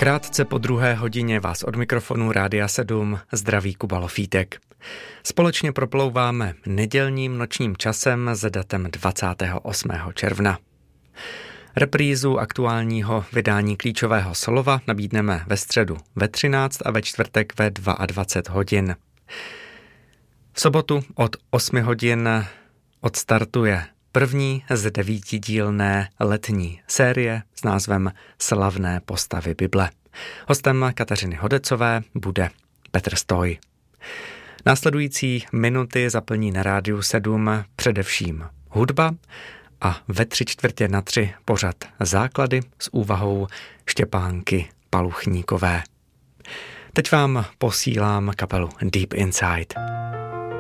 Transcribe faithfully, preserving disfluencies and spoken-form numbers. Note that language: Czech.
Krátce po druhé hodině vás od mikrofonu Rádia sedm zdraví Kuba Lofítek. Společně proplouváme nedělním nočním časem s datem dvacátého osmého června. Reprízu aktuálního vydání klíčového slova nabídneme ve středu ve třináct a ve čtvrtek ve dvacet dva hodin. V sobotu od osmi hodin odstartuje první z devítidílné letní série s názvem Slavné postavy Bible. Hostem Kateřiny Hodecové bude Petr Stoj. Následující minuty zaplní na Rádiu sedm především hudba a ve tři čtvrtě na tři pořad Základy s úvahou Štěpánky Paluchníkové. Teď vám posílám kapelu Deep Inside.